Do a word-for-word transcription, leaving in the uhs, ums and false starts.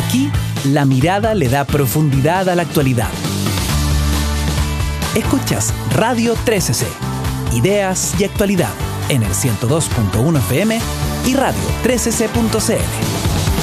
Aquí, la mirada le da profundidad a la actualidad. Escuchas Radio trece C, ideas y actualidad en el ciento dos punto uno F M y radio trece c punto c l.